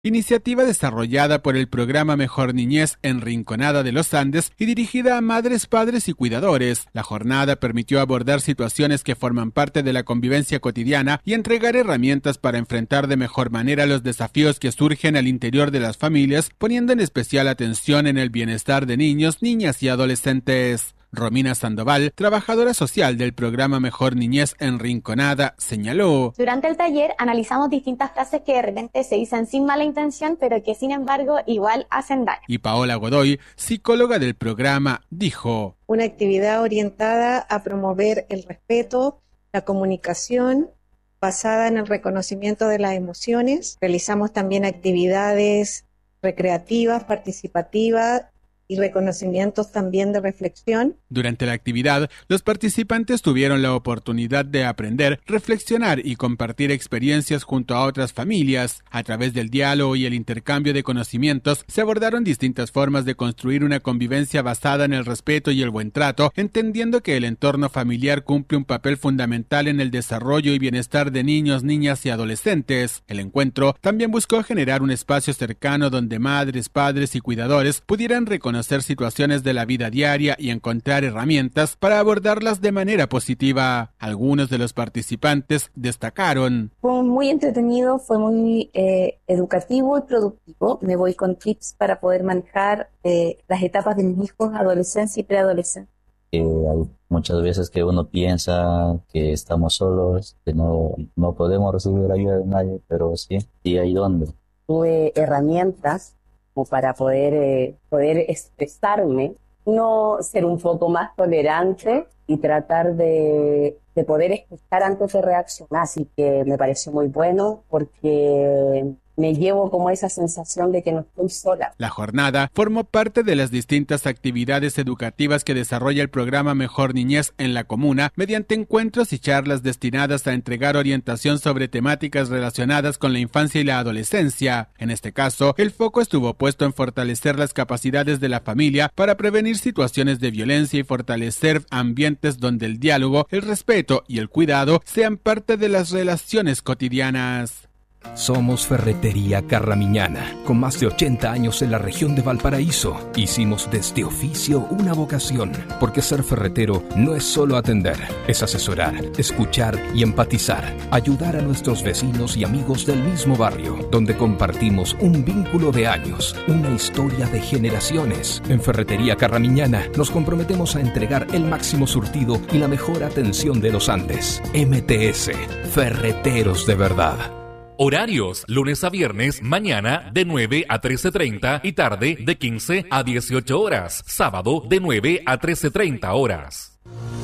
Iniciativa desarrollada por el programa Mejor Niñez en Rinconada de los Andes y dirigida a madres, padres y cuidadores. La jornada permitió abordar situaciones que forman parte de la convivencia cotidiana y entregar herramientas para enfrentar de mejor manera los desafíos que surgen al interior de las familias, poniendo en especial atención en el bienestar de niños, niñas y adolescentes. Romina Sandoval, trabajadora social del programa Mejor Niñez en Rinconada, señaló: durante el taller analizamos distintas frases que de repente se dicen sin mala intención, pero que sin embargo igual hacen daño. Y Paola Godoy, psicóloga del programa, dijo: una actividad orientada a promover el respeto, la comunicación, basada en el reconocimiento de las emociones. Realizamos también actividades recreativas, participativas, y reconocimientos también de reflexión. Durante la actividad, los participantes tuvieron la oportunidad de aprender, reflexionar y compartir experiencias junto a otras familias. A través del diálogo y el intercambio de conocimientos, se abordaron distintas formas de construir una convivencia basada en el respeto y el buen trato, entendiendo que el entorno familiar cumple un papel fundamental en el desarrollo y bienestar de niños, niñas y adolescentes. El encuentro también buscó generar un espacio cercano donde madres, padres y cuidadores pudieran reconocer situaciones de la vida diaria y encontrar herramientas para abordarlas de manera positiva. Algunos de los participantes destacaron: fue muy entretenido, fue muy educativo y productivo. Me voy con tips para poder manejar las etapas de mis hijos, adolescencia y preadolescencia. Hay muchas veces que uno piensa que estamos solos, que no podemos recibir ayuda de nadie, pero sí, y hay donde. Tuve herramientas como para poder expresarme, no ser un poco más tolerante y tratar de poder escuchar antes de reaccionar. Así que me pareció muy bueno porque me llevo como esa sensación de que no estoy sola. La jornada formó parte de las distintas actividades educativas que desarrolla el programa Mejor Niñez en la comuna, mediante encuentros y charlas destinadas a entregar orientación sobre temáticas relacionadas con la infancia y la adolescencia. En este caso, el foco estuvo puesto en fortalecer las capacidades de la familia para prevenir situaciones de violencia y fortalecer ambientes donde el diálogo, el respeto y el cuidado sean parte de las relaciones cotidianas. Somos Ferretería Carramiñana, con más de 80 años en la región de Valparaíso. Hicimos de este oficio una vocación, porque ser ferretero no es solo atender, es asesorar, escuchar y empatizar, ayudar a nuestros vecinos y amigos del mismo barrio, donde compartimos un vínculo de años, una historia de generaciones. En Ferretería Carramiñana nos comprometemos a entregar el máximo surtido y la mejor atención de los Andes. MTS, Ferreteros de verdad. Horarios, lunes a viernes, mañana de 9 a 13:30 y tarde de 15 a 18 horas. Sábado de 9 a 13:30 horas.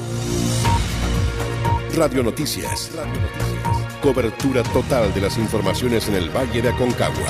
Radio Noticias. Cobertura total de las informaciones en el Valle de Aconcagua.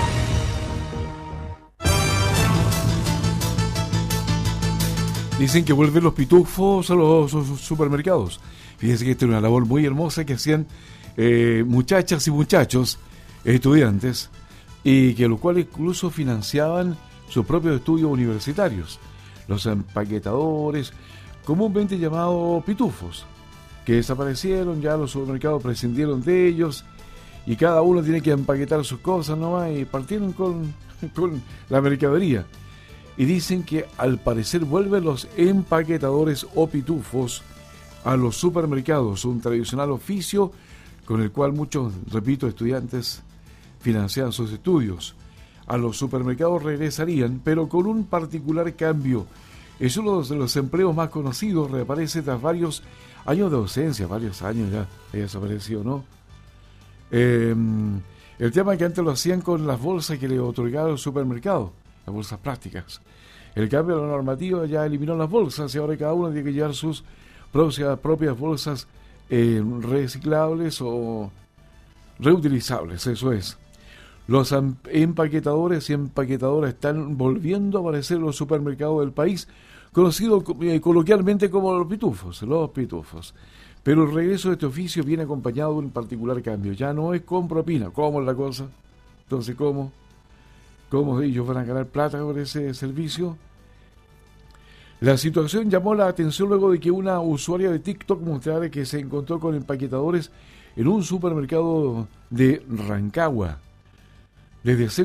Dicen que vuelven los pitufos a los supermercados. Fíjense que esta es una labor muy hermosa que hacían muchachas y muchachos, estudiantes, y que lo cual incluso financiaban sus propios estudios universitarios. Los empaquetadores, comúnmente llamados pitufos, que desaparecieron, ya los supermercados prescindieron de ellos, y cada uno tiene que empaquetar sus cosas nomás, y partieron con la mercadería. Y dicen que al parecer vuelven los empaquetadores o pitufos a los supermercados, un tradicional oficio con el cual muchos, repito, estudiantes financian sus estudios. A los supermercados regresarían, pero con un particular cambio. Es uno de los empleos más conocidos, reaparece tras varios años de ausencia, varios años ya desapareció, ¿no? El tema es que antes lo hacían con las bolsas que le otorgaron el supermercado, las bolsas plásticas. El cambio de la normativa ya eliminó las bolsas y ahora cada uno tiene que llevar sus propias bolsas reciclables o reutilizables, eso es. Los empaquetadores y empaquetadoras están volviendo a aparecer en los supermercados del país, conocidos coloquialmente como los pitufos. Pero el regreso de este oficio viene acompañado de un particular cambio. Ya no es con propina. ¿Cómo es la cosa? Entonces, ¿cómo ellos van a ganar plata por ese servicio? La situación llamó la atención luego de que una usuaria de TikTok mostrara que se encontró con empaquetadores en un supermercado de Rancagua. Les deseo